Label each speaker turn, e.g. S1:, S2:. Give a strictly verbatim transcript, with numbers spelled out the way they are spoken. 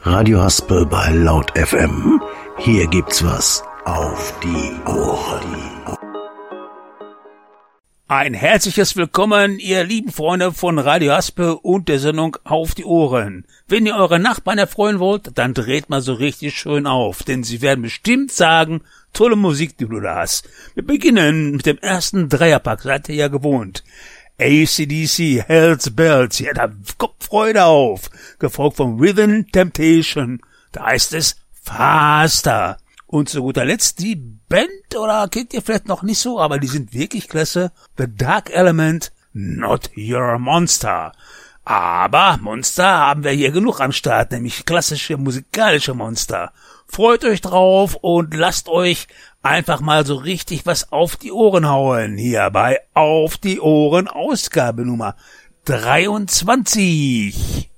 S1: Radio Haspel bei Laut F M. Hier gibt's was auf die Ohren.
S2: Ein herzliches Willkommen, ihr lieben Freunde von Radio Haspel und der Sendung Auf die Ohren. Wenn ihr eure Nachbarn erfreuen wollt, dann dreht mal so richtig schön auf, denn sie werden bestimmt sagen, tolle Musik, die du da hast. Wir beginnen mit dem ersten Dreierpack, seid ihr ja gewohnt. A C D C, Hells Bells, ja, da kommt Freude auf. Gefolgt von Rhythm Temptation, da heißt es Faster. Und zu guter Letzt die Band, oder kennt ihr vielleicht noch nicht so, aber die sind wirklich klasse. The Dark Element, Not Your Monster. Aber Monster haben wir hier genug am Start, nämlich klassische musikalische Monster. Freut euch drauf und lasst euch einfach mal so richtig was auf die Ohren hauen. Hier bei Auf die Ohren Ausgabe Nummer dreiundzwanzig.